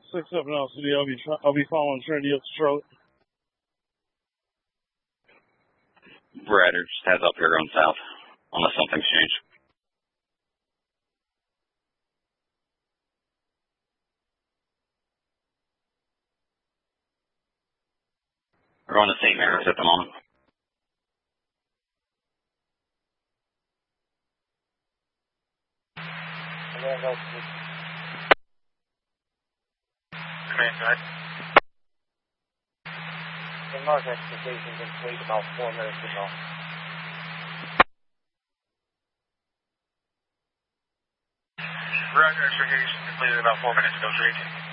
6 up in LCD. I'll be following Trinity up to Charlotte. Ryder, just heads up here going south, unless something's changed. We're going to St. Mary's at the moment. Command side. The North expectation complete about 4 minutes ago. Roger, expectation completed about 4 minutes ago, 318.